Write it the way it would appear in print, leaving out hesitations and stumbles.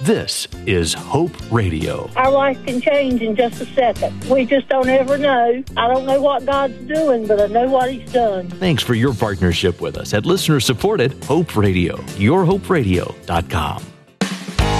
This is Hope Radio. Our life can change in just a second. We just don't ever know. I don't know what God's doing, but I know what He's done. Thanks for your partnership with us at listener-supported Hope Radio, yourhoperadio.com.